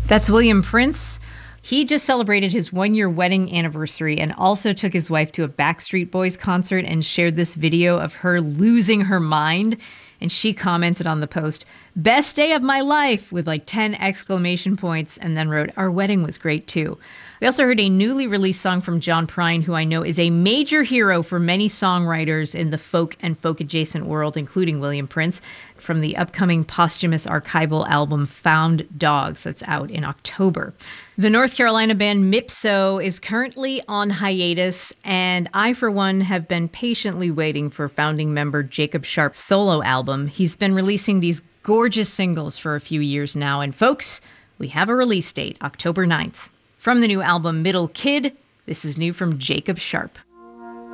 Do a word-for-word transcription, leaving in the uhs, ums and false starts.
That's William Prince. He just celebrated his one-year wedding anniversary and also took his wife to a Backstreet Boys concert and shared this video of her losing her mind. And she commented on the post, "Best day of my life," with like ten exclamation points, and then wrote, "Our wedding was great too." We also heard a newly released song from John Prine, who I know is a major hero for many songwriters in the folk and folk-adjacent world, including William Prince, from the upcoming posthumous archival album Found Dogs that's out in October. The North Carolina band Mipso is currently on hiatus, and I, for one, have been patiently waiting for founding member Jacob Sharp's solo album. He's been releasing these gorgeous singles for a few years now, and folks, we have a release date, October ninth. From the new album Middle Kid, this is new from Jacob Sharp.